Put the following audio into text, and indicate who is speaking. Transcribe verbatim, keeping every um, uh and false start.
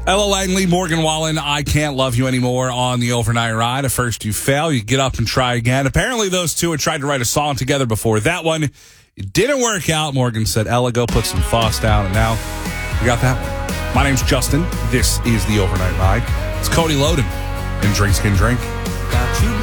Speaker 1: Ella Langley, Morgan Wallen, I Can't Love You Anymore on the overnight ride. At first you fail, you get up and try again. Apparently those two had tried to write a song together before. That one, it didn't work out. Morgan said, Ella, go put some fuss down. And now we got that one. My name's Justin. This is the overnight ride. It's Cody Loden and Drinks Can Drink.
Speaker 2: Got you